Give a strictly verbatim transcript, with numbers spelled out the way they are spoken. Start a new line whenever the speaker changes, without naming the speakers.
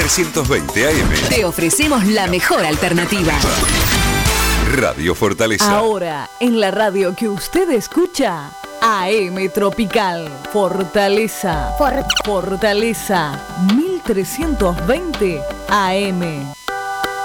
trescientos veinte A M.
Te ofrecemos la mejor alternativa.
Radio Fortaleza.
Ahora, en la radio que usted escucha, A M Tropical. Fortaleza. For- Fortaleza. mil trescientos veinte A M.